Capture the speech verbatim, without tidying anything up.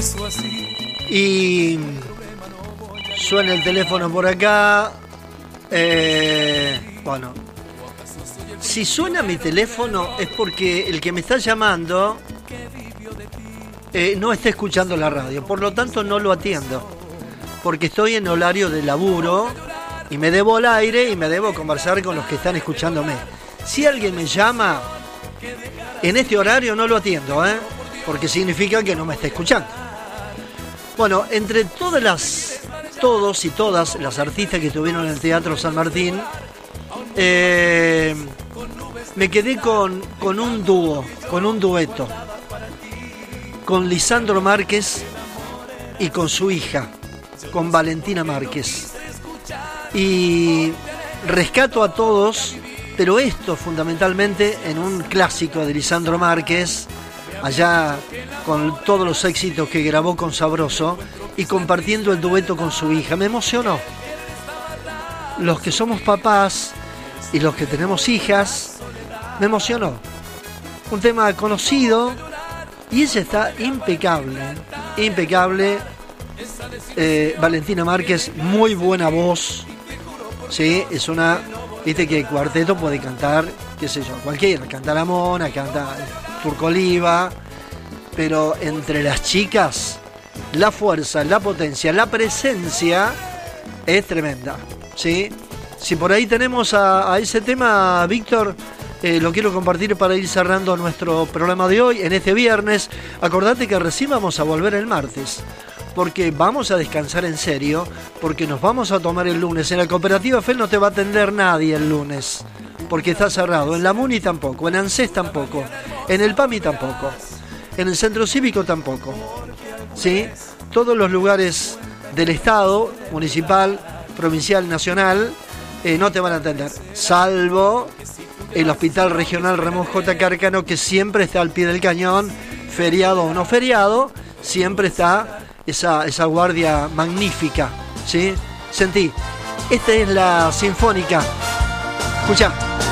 Y suena el teléfono por acá. Eh, bueno, si suena mi teléfono es porque el que me está llamando eh, no está escuchando la radio, por lo tanto no lo atiendo, porque estoy en horario de laburo y me debo al aire y me debo conversar con los que están escuchándome. Si alguien me llama en este horario no lo atiendo, ¿eh? Porque significa que no me está escuchando. Bueno, entre todas las, todos y todas las artistas que estuvieron en el Teatro San Martín, eh, me quedé con, con un dúo, con un dueto, con Lisandro Márquez y con su hija, con Valentina Márquez. Y rescato a todos, pero esto fundamentalmente en un clásico de Lisandro Márquez, allá con todos los éxitos que grabó con Sabroso y compartiendo el dueto con su hija. Me emocionó. Los que somos papás y los que tenemos hijas, me emocionó. Un tema conocido y ella está impecable, impecable. Eh, Valentina Márquez, muy buena voz. Sí, es una, viste que el cuarteto puede cantar, qué sé yo, cualquiera, canta La Mona, canta Turco Oliva, pero entre las chicas, la fuerza, la potencia, la presencia es tremenda, ¿sí? Si por ahí tenemos a, a ese tema, Víctor, eh, lo quiero compartir para ir cerrando nuestro programa de hoy, en este viernes. Acordate que recién vamos a volver el martes, porque vamos a descansar en serio, porque nos vamos a tomar el lunes. En la Cooperativa F E L no te va a atender nadie el lunes, porque está cerrado. En la MUNI tampoco, en ANSES tampoco, en el PAMI tampoco, en el Centro Cívico tampoco. ¿Sí? Todos los lugares del Estado, municipal, provincial, nacional, eh, no te van a atender, salvo el Hospital Regional Ramón J. Cárcano, que siempre está al pie del cañón, feriado o no feriado, siempre está esa, esa guardia magnífica, ¿sí? Sentí, esta es la Sinfónica. Escuchá.